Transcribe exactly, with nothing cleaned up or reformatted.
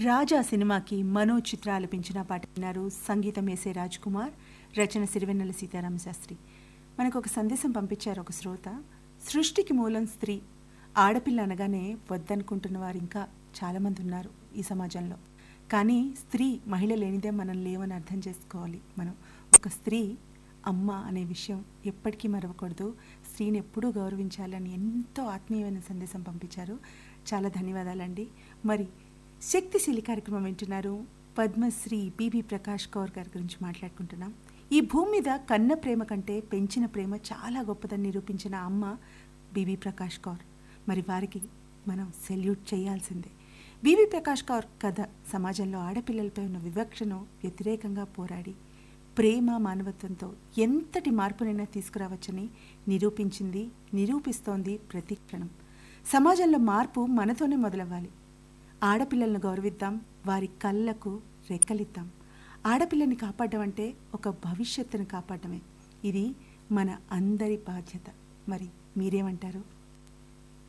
రాజా సినిమాకి మనోజ్ చిత్ర ఆలపించిన పాట విన్నారు. సంగీతం వేసే రాజ్ కుమార్, రచన సిరివెన్నెల సీతారామ శాస్త్రి. మనకు ఒక సందేశం పంపించారు ఒక శ్రోత. సృష్టికి మూలం స్త్రీ. ఆడపిల్ల అనగానే వద్దనుకుంటున్న వారు ఇంకా చాలామంది ఉన్నారు ఈ సమాజంలో. కానీ స్త్రీ మహిళ లేనిదే మనం లేవని అర్థం చేసుకోవాలి. మనం ఒక స్త్రీ అమ్మ అనే విషయం ఎప్పటికీ మరవకూడదు. స్త్రీని ఎప్పుడూ గౌరవించాలని ఎంతో ఆత్మీయమైన సందేశం పంపించారు. చాలా ధన్యవాదాలండి. మరి శక్తిశీలి కార్యక్రమం వింటున్నారు. పద్మశ్రీ బీబీ ప్రకాష్ కౌర్ గారి గురించి మాట్లాడుకుంటున్నాం. ఈ భూమి మీద కన్న ప్రేమ కంటే పెంచిన ప్రేమ చాలా గొప్పదని నిరూపించిన అమ్మ బీబీ ప్రకాష్ కౌర్. మరి వారికి మనం సెల్యూట్ చేయాల్సిందే. బీబీ ప్రకాష్ కౌర్ కథ సమాజంలో ఆడపిల్లలపై ఉన్న వివక్షను వ్యతిరేకంగా పోరాడి ప్రేమ మానవత్వంతో ఎంతటి మార్పునైనా తీసుకురావచ్చని నిరూపించింది, నిరూపిస్తోంది ప్రతి క్షణం. సమాజంలో మార్పు మనతోనే మొదలవ్వాలి. ఆడపిల్లలను గౌరవిద్దాం, వారి కళ్ళకు రెక్కలిద్దాం. ఆడపిల్లని కాపాడడం అంటే ఒక భవిష్యత్తును కాపాడమే. ఇది మన అందరి బాధ్యత. మరి మీరేమంటారు?